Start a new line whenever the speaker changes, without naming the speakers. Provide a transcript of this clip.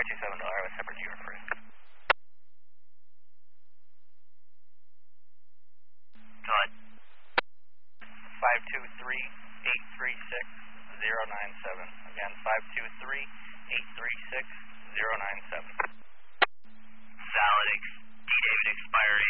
527 to Iowa, separate New York first.
Go ahead.
523-836-097. Again, 523-836-097.
Valid. D. David expired